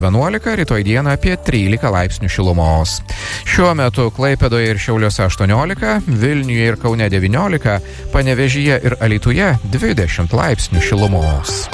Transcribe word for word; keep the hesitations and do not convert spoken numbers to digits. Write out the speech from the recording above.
vienuolika, rytoj dieną apie trylika laipsnių šilumos. Šiuo metu Klaipėdoje ir Šiauliuose aštuoniolika, Vilniuje ir Kaune devyniolika, Panevėžyje ir Alytuje dvidešimt laipsnių šilumos.